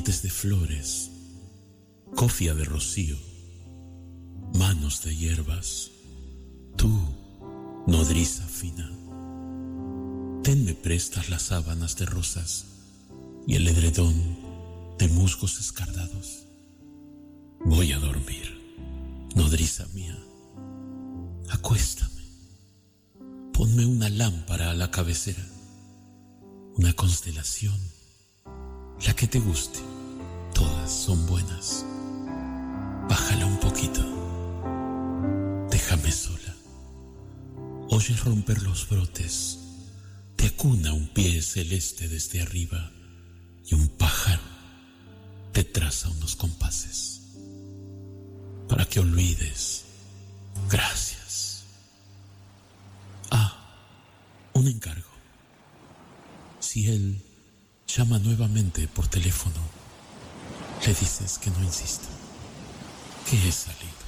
dientes de flores, cofia de rocío, manos de hierbas. Tú, nodriza fina, tenme prestas las sábanas de rosas y el edredón de musgos escardados. Voy a dormir, nodriza mía. Acuéstame. Ponme una lámpara a la cabecera, una constelación, la que te guste. Todas son buenas. Bájala un poquito. Déjame sola. Oyes romper los brotes. Te acuna un pie celeste desde arriba y un pájaro te traza unos compases para que olvides. Gracias. Un encargo. Si él llama nuevamente por teléfono, le dices que no insista, que he salido.